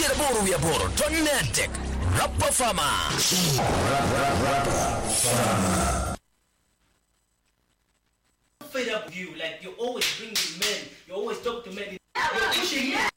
Tiada boru ya boru. Tonetek. Rapper Farmer. Fed up with you, like you always bring the men, you always talk to men. Pushing, yeah.